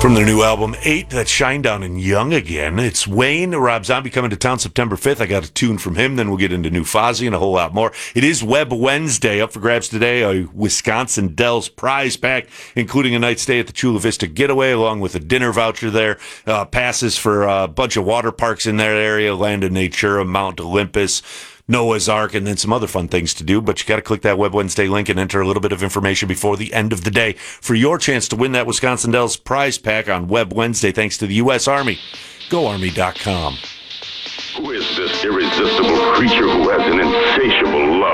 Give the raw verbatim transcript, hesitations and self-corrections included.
From their new album, Eight, that's Shinedown and Young again. It's Wayne, Rob Zombie coming to town September fifth. I got a tune from him, then we'll get into new Fozzy and a whole lot more. It is Web Wednesday. Up for grabs today, a Wisconsin Dells prize pack, including a night stay at the Chula Vista Getaway, along with a dinner voucher there. Uh, passes for a bunch of water parks in that area, Land of Natura, Mount Olympus, Noah's Ark, and then some other fun things to do. But you got to click that Web Wednesday link and enter a little bit of information before the end of the day for your chance to win that Wisconsin Dells prize pack on Web Wednesday, thanks to the U S Army. Go Army dot com. Who is this irresistible creature who has an insatiable